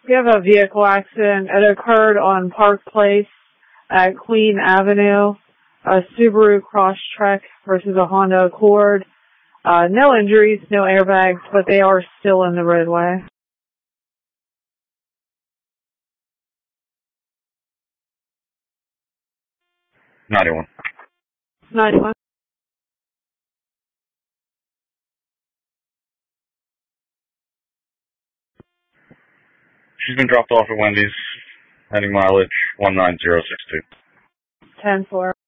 We have a vehicle accident. It occurred on Park Place at Queen Avenue, a Subaru Crosstrek versus a Honda Accord. No injuries, no airbags, but they are still in the roadway. 91. 91. She's been dropped off at Wendy's, heading mileage 19062. 10-4.